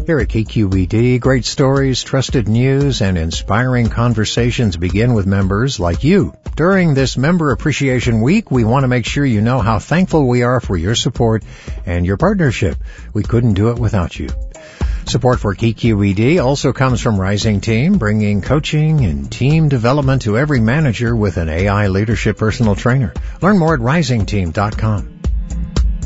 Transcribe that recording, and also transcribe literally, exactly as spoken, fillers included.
Here at K Q E D, great stories, trusted news, and inspiring conversations begin with members like you. During this Member Appreciation Week, we want to make sure you know how thankful we are for your support and your partnership. We couldn't do it without you. Support for K Q E D also comes from Rising Team, bringing coaching and team development to every manager with an A I leadership personal trainer. Learn more at rising team dot com.